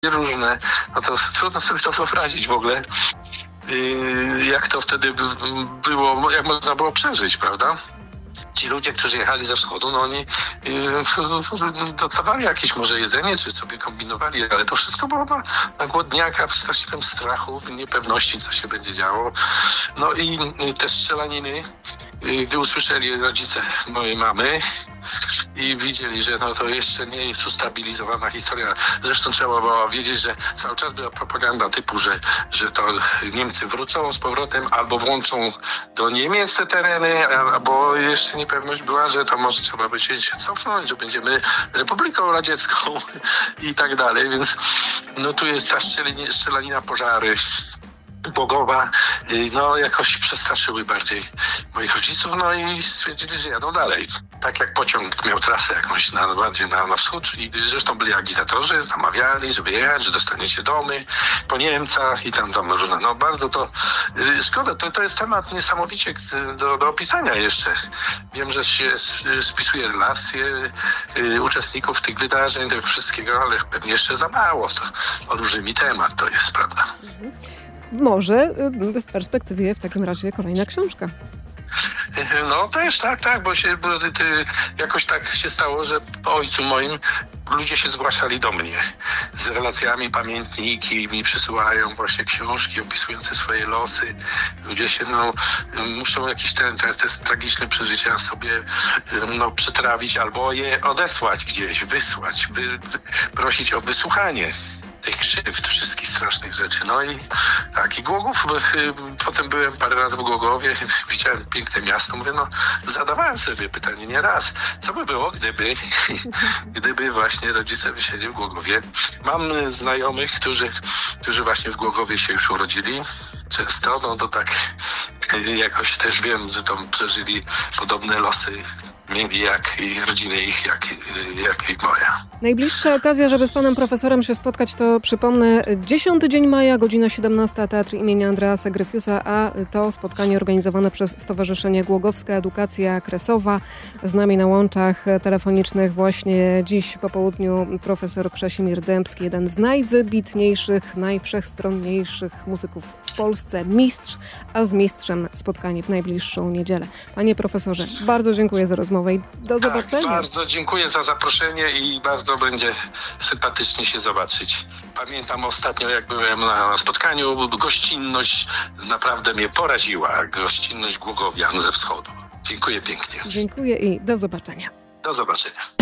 różne, no to trudno sobie to wyobrazić w ogóle, jak to wtedy było, jak można było przeżyć, prawda? Ci ludzie, którzy jechali ze wschodu, no oni dostawali jakieś może jedzenie, czy sobie kombinowali, ale to wszystko było na głodniaka, w straszliwym strachu, w niepewności, co się będzie działo. No i te strzelaniny, gdy usłyszeli rodzice mojej mamy i widzieli, że no to jeszcze nie jest ustabilizowana historia. Zresztą trzeba było wiedzieć, że cały czas była propaganda typu, że to Niemcy wrócą z powrotem albo włączą do Niemiec te tereny, albo jeszcze niepewność była, że to może trzeba by się cofnąć, że będziemy Republiką Radziecką i tak dalej. Więc no tu jest ta strzelanina, pożary, Bogowa, no jakoś przestraszyły bardziej moich rodziców, no i stwierdzili, że jadą dalej. Tak jak pociąg miał trasę jakąś bardziej na wschód i zresztą byli agitatorzy, namawiali, żeby jechać, że dostaniecie domy po Niemcach i tam różne. No bardzo to szkoda, to jest temat niesamowicie do opisania jeszcze. Wiem, że się spisuje relacje uczestników tych wydarzeń, tego wszystkiego, ale pewnie jeszcze za mało. To olbrzymi temat to jest, prawda? Może w perspektywie w takim razie kolejna książka. No też tak, bo jakoś tak się stało, że po ojcu moim ludzie się zgłaszali do mnie z relacjami, pamiętniki, mi przysyłają właśnie książki opisujące swoje losy. Ludzie się muszą jakieś te tragiczne przeżycia sobie przetrawić albo je odesłać gdzieś, wysłać, prosić o wysłuchanie tych krzywd, wszystkich strasznych rzeczy. No i tak, i Głogów, potem byłem parę razy w Głogowie, widziałem piękne miasto, mówię, zadawałem sobie pytanie nie raz, co by było, gdyby właśnie rodzice wysiedzieli w Głogowie. Mam znajomych, którzy właśnie w Głogowie się już urodzili, często, to tak jakoś też wiem, że tam przeżyli podobne losy, mieli jak i rodziny ich, jak i moja. Najbliższa okazja, żeby z panem profesorem się spotkać, to przypomnę 10 dzień maja, godzina 17, Teatr imienia Andreasa Gryfiusa, a to spotkanie organizowane przez Stowarzyszenie Głogowska Edukacja Kresowa. Z nami na łączach telefonicznych właśnie dziś po południu profesor Krzesimir Dębski, jeden z najwybitniejszych, najwszechstronniejszych muzyków w Polsce, mistrz, a z mistrzem spotkanie w najbliższą niedzielę. Panie profesorze, bardzo dziękuję za rozmowę i do zobaczenia. Bardzo dziękuję za zaproszenie i bardzo będzie sympatycznie się zobaczyć. Pamiętam ostatnio, jak byłem na spotkaniu, gościnność naprawdę mnie poraziła. Gościnność Głogowian ze wschodu. Dziękuję pięknie. Dziękuję i do zobaczenia. Do zobaczenia.